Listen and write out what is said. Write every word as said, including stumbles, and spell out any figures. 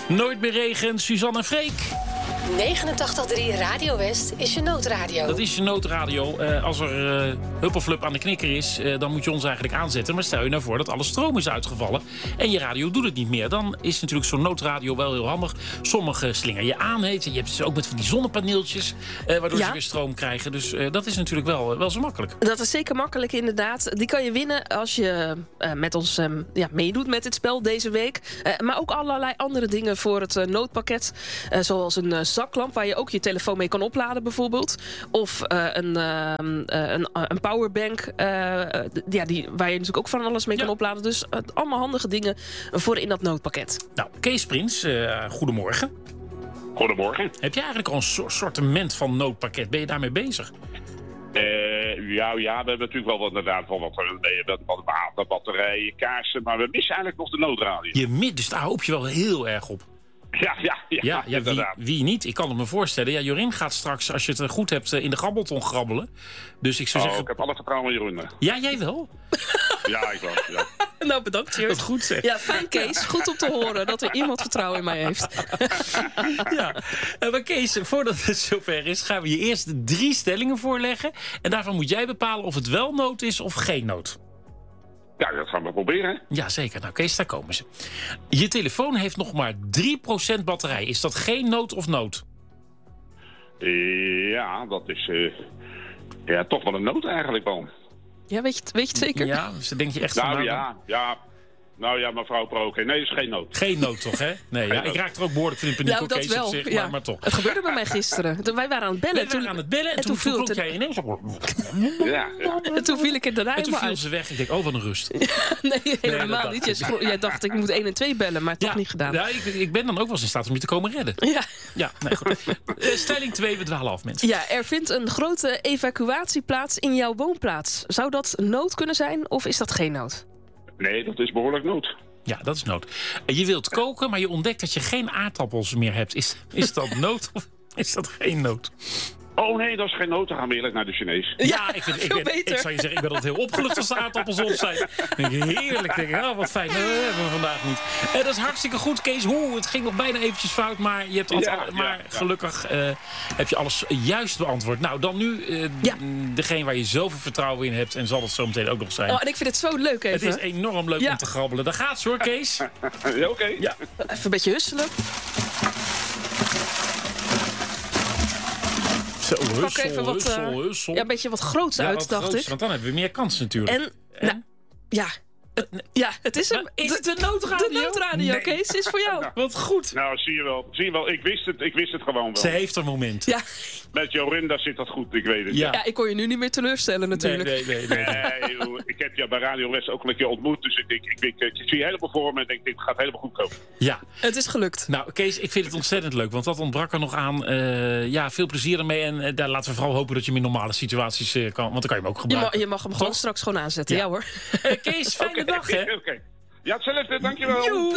Nooit meer regen, Suzanne en Freek. negenentachtig komma drie Radio West is je noodradio. Dat is je noodradio. Uh, als er uh, huppelflup aan de knikker is, uh, dan moet je ons eigenlijk aanzetten. Maar stel je nou voor dat alle stroom is uitgevallen en je radio doet het niet meer. Dan is natuurlijk zo'n noodradio wel heel handig. Sommige slinger je aan heet. Je hebt dus ook met van die zonnepaneeltjes, uh, waardoor ja. ze weer stroom krijgen. Dus uh, dat is natuurlijk wel, uh, wel zo makkelijk. Dat is zeker makkelijk, inderdaad. Die kan je winnen als je uh, met ons um, ja, meedoet met dit spel deze week. Uh, maar ook allerlei andere dingen voor het uh, noodpakket. Uh, zoals een uh, zaklamp waar je ook je telefoon mee kan opladen bijvoorbeeld. Of uh, een, uh, een, een powerbank uh, ja, die, waar je natuurlijk ook van alles mee ja. kan opladen. Dus uh, allemaal handige dingen voor in dat noodpakket. Nou, Kees Prins, uh, goedemorgen. Goedemorgen. Heb je eigenlijk al een so- sortiment van noodpakket? Ben je daarmee bezig? Uh, ja, ja, we hebben natuurlijk wel wat, inderdaad wel wat, wat, wat water, batterijen, kaarsen. Maar we missen eigenlijk nog de noodradio. Je mist, dus daar hoop je wel heel erg op. Ja, ja, ja, ja, ja wie, wie niet? Ik kan het me voorstellen. Ja, Jorien gaat straks, als je het goed hebt, in de grabbelton grabbelen. Dus ik zou oh, zeggen... ik heb alle vertrouwen in Jorien. Ja, jij wel? Ja, ik wel. Ja. Nou, bedankt, Jorien. Dat goed zeg. Ja, fijn, Kees. Goed om te horen dat er iemand vertrouwen in mij heeft. Ja, maar Kees, voordat het zover is, gaan we je eerst drie stellingen voorleggen. En daarvan moet jij bepalen of het wel nood is of geen nood. Ja, dat gaan we proberen. Ja, zeker. Nou, Kees, daar komen ze. Je telefoon heeft nog maar drie procent batterij. Is dat geen nood of nood? Ja, dat is uh, ja, toch wel een nood eigenlijk wel. Ja, weet je het, weet je het zeker? Ja, dus dan denk je echt nou, van... Nou, ja, ja. Nou ja, mevrouw Proke. Nee, dat is geen nood. Geen nood toch, hè? Nee, ja, ik raak er ook behoorlijk van in paniek, nou, dat Kees, wel. op zich, ja. maar, maar toch. Het gebeurde bij mij gisteren. Wij waren aan het bellen. Wij waren aan het bellen en, en toen, toen viel het... jij ineens op. Ja, ja. En toen viel ik in de rij. En toen viel uit. ze weg. Ik denk, oh, wat een rust. nee, helemaal nee, niet. Jij, scro- jij dacht, ik moet één en twee bellen, maar toch ja, niet gedaan. Ja, ik, ik ben dan ook wel eens in staat om je te komen redden. Ja. Ja, nee, goed. Uh, stelling twee, we dwalen af, mensen. Ja, er vindt een grote evacuatie plaats in jouw woonplaats. Zou dat nood kunnen zijn of is dat geen nood? Nee, dat is behoorlijk nood. Ja, dat is nood. Je wilt koken, maar je ontdekt dat je geen aardappels meer hebt. Is, is dat nood of is dat geen nood? Oh nee, dat is geen nood. Dan gaan we eerlijk naar de Chinees. Ja, ja ik, vind, ik, ben, ik zou je zeggen, ik ben altijd heel opgelucht als de aardappels op zijn. Dan denk ik, heerlijk. Denk ik, oh, wat fijn. Dat hebben we vandaag niet. En dat is hartstikke goed, Kees. Hoe, het ging nog bijna eventjes fout, maar, je hebt altijd, ja, maar ja, gelukkig uh, heb je alles juist beantwoord. Nou, dan nu uh, ja. degene waar je zoveel vertrouwen in hebt en zal het zo meteen ook nog zijn. Oh, en ik vind het zo leuk even. Het is enorm leuk ja. om te grabbelen. Daar gaat ze hoor, Kees. Ja, oké. Okay. Ja. Even een beetje husselen. Zo, hussel, pak even wat, hussel, uh, hussel. Ja, een beetje wat groots ja, uit, wat dacht groots, ik. Want dan hebben we meer kans natuurlijk. En, en? Nou, ja... Het, ja, het is hem. Is het de noodradio? De noodradio, nee. Kees, is voor jou. Nou, wat goed. Nou, zie je wel. Zie je wel. Ik wist het, ik wist het gewoon wel. Ze heeft een moment. Ja. Met Jorinda zit dat goed, ik weet het. Ja, ja ik kon je nu niet meer teleurstellen natuurlijk. Nee, nee, nee. nee, nee. nee ik heb jou bij Radio West ook een keer ontmoet. Dus ik, ik, ik, ik, ik zie je helemaal voor me en denk, dit gaat helemaal goed komen. Ja. Het is gelukt. Nou, Kees, ik vind het ontzettend leuk. Want dat ontbrak er nog aan. Uh, ja, veel plezier ermee. En uh, daar laten we vooral hopen dat je hem in normale situaties uh, kan. Want dan kan je hem ook gebruiken. Je mag, je mag hem Toch? gewoon straks gewoon aanzetten. Ja, ja hoor. Uh, Kees, fijne okay, dag, hè? Oké. Okay. Ja, hetzelfde. Dankjewel. Joe.